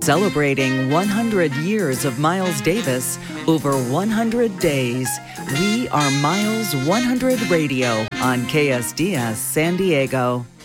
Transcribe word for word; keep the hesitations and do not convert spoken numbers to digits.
Celebrating one hundred years of Miles Davis over one hundred days. We are Miles one hundred Radio on K S D S San Diego.